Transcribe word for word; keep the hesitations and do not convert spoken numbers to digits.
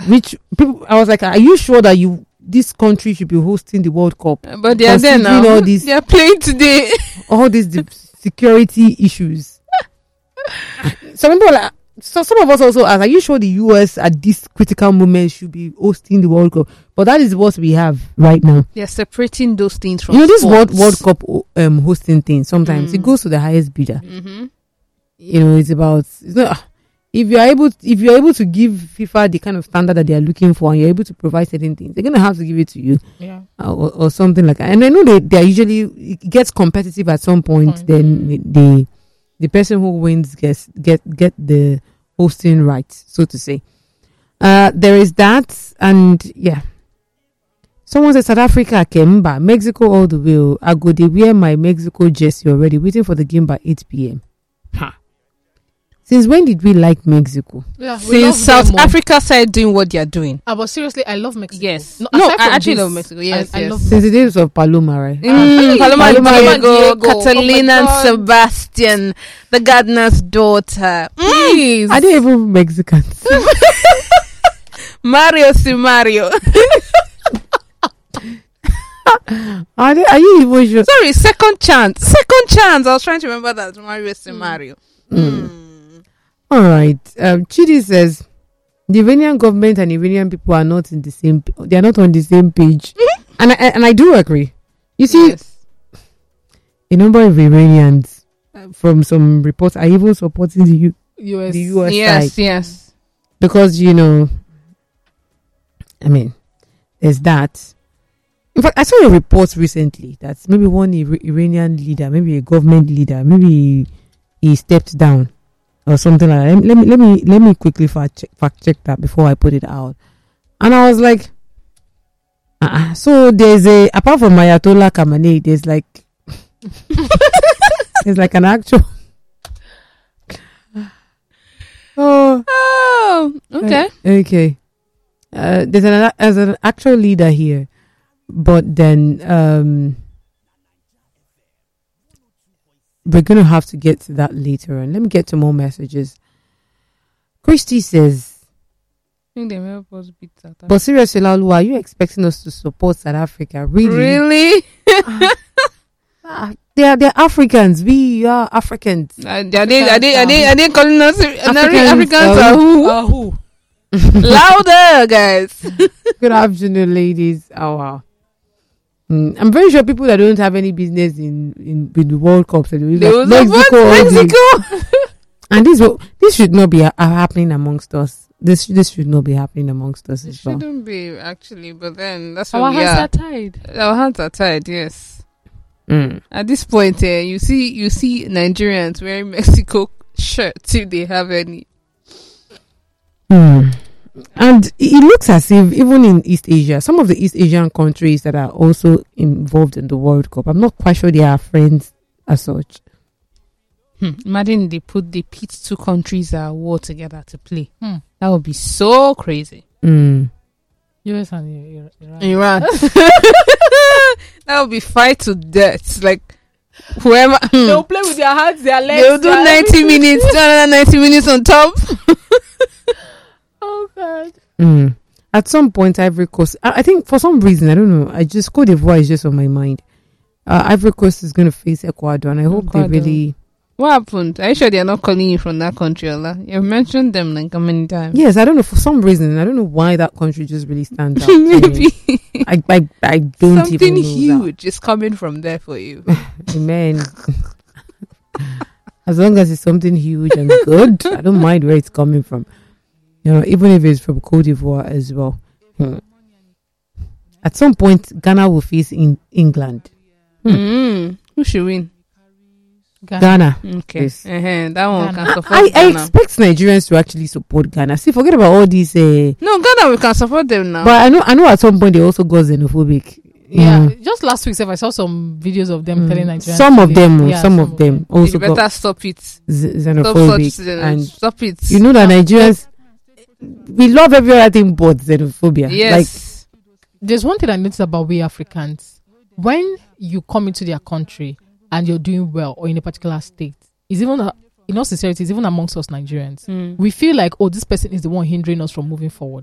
which people, I was like, are you sure that you this country should be hosting the World Cup? But they are there now. All these, they are playing today. all these the security issues. Some people, like, so some of us also ask, are you sure the U S at this critical moment should be hosting the World Cup? But that is what we have right now. They're separating those things from you know this sports. World World Cup um, hosting thing. Sometimes Mm. it goes to the highest bidder. Mm-hmm. You know, it's about it's not, if you're able to, if you're able to give FIFA the kind of standard that they are looking for, and you're able to provide certain things, they're gonna have to give it to you, Yeah. uh, or, or something like that. And I know they they are usually it gets competitive at some point. Point. Then the, the the person who wins gets get get the hosting rights, so to say. Uh, there is that, and yeah. Someone said South Africa, Kemba, Mexico all the way. I go they wear my Mexico jersey already, waiting for the game by eight p.m. Ha. Since when did we like Mexico? Yeah, we love Since South them more. Africa started doing what they are doing. Ah, but seriously, I love Mexico. Yes. No, No, aside I from actually this, love Mexico. Yes, I, I yes. love Since the days of Paloma, right? Mm, Paloma, Paloma Paloma Diego, Diego. Catalina Oh and my God. Sebastian, the gardener's daughter. Mm. Please. Are they even Mexicans? Mario si Mario. Are they? Are you even sure? Sorry, second chance. Second chance. I was trying to remember that. Mario si Mario. Mm. Mm. All right. Um, Chidi says the Iranian government and Iranian people are not in the same. They are not on the same page, and I, and I do agree. You see, Yes. a number of Iranians, uh, from some reports, are even supporting the U, U S. the U S Yes, side yes. because you know. I mean, there's that. In fact, I saw a report recently that maybe one Ira- Iranian leader, maybe a government leader, maybe he, he stepped down or something like that. Let me let me let me quickly fact check, fact check that before I put it out. And I was like, uh-uh. So there's a apart from Ayatollah Khamenei, there's like there's like an actual. Oh, Oh, okay. Uh, okay. Uh, there's an as an actual leader here, but then um, we're gonna have to get to that later on. Let me get to more messages. Christy says, I think they may help us beat that. "But seriously, Lalu, are you expecting us to support South Africa? Really? Really? Ah, they are they're Africans. We are Africans. Uh, are, they, are, they, are, they, are, they, are they calling us Africans? Africans, Africans uh, are who? Uh, who? Louder, guys. Good afternoon, ladies. Oh wow." Mm, I'm very sure people that don't have any business in in with the World Cup, so they They will like, support all day. Mexico. And this will, this should not be uh, happening amongst us. This this should not be happening amongst us It as well. shouldn't be, actually, but then that's Our what we hands are. are tied. Our hands are tied, yes. Mm. At this point, eh, you see you see Nigerians wearing Mexico shirts if they have any. Mm. And it looks as if even in East Asia, some of the East Asian countries that are also involved in the World Cup, I'm not quite sure they are friends as such. Hmm. Imagine they put they pit two countries at war together to play. Hmm. That would be so crazy. Mm. U S and I- Iran. Iran. That would be fight to death. Like whoever They'll play with their hands, their legs. they'll do their ninety everything. minutes, another ninety minutes on top. Oh God. Mm. At some point, Ivory Coast, I, I think for some reason, I don't know, I just, Cote d'Ivoire is just on my mind. Uh, Ivory Coast is going to face Ecuador, and I hope Ecuador. they really... What happened? Are you sure they're not calling you from that country, Ola? You've mentioned them like how many times? Yes, I don't know, for some reason, I don't know why that country just really stands out. to me. Maybe I, I, I don't something even know huge is coming from there for you. that. Amen. As long as it's something huge and good, I don't mind where it's coming from. You know, even if it's from Cote d'Ivoire as well. Hmm. At some point, Ghana will face in England. Hmm. Mm. Who should win? Ghana. Okay, Yes. uh-huh. That one Ghana. can support I, I Ghana. expect Nigerians to actually support Ghana. See, forget about all these. Uh, No, Ghana, we can support them now. but I know, I know. At some point, they also got xenophobic. Yeah. Mm. Just last week, I saw some videos of them Mm. telling Nigerians. Some to of leave. them, oh, Yeah, some of them also you better got stop it. z- Stop such xenophobic, xen- and stop it. you know that Nigerians, we love every other thing but xenophobia. Yes. There's one thing I noticed about we Africans. When you come into their country and you're doing well, or in a particular state, it's even, a, in all sincerity, it's even amongst us Nigerians. Mm. We feel like, oh, this person is the one hindering us from moving forward.